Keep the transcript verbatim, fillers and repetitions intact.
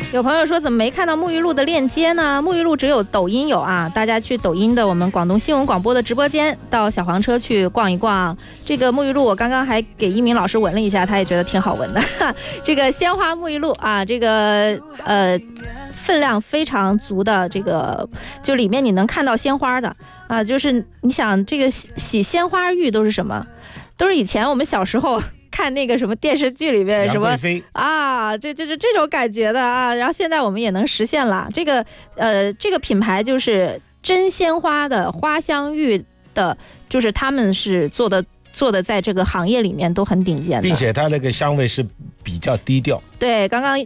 有朋友说怎么没看到沐浴露的链接呢？沐浴露只有抖音有啊，大家去抖音的我们广东新闻广播的直播间，到小黄车去逛一逛。这个沐浴露我刚刚还给一鸣老师闻了一下，他也觉得挺好闻的。这个鲜花沐浴露啊，这个呃分量非常足的，这个就里面你能看到鲜花的啊，就是你想这个洗洗鲜花浴都是什么？都是以前我们小时候看那个什么电视剧里面什么啊，这这这这种感觉的啊，然后现在我们也能实现了。这个呃，这个品牌就是真鲜花的花香浴的，就是他们是做的做的，在这个行业里面都很顶尖的， 并且它那个香味是比较低调。 对，刚刚